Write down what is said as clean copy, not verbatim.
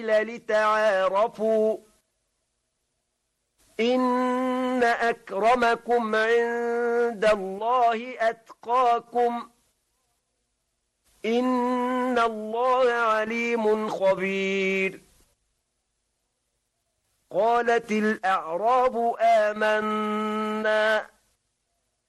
قبائل لتعارفوا إن أكرمكم عند الله أتقاكم إن الله عليم خبير. قالت الأعراب آمنا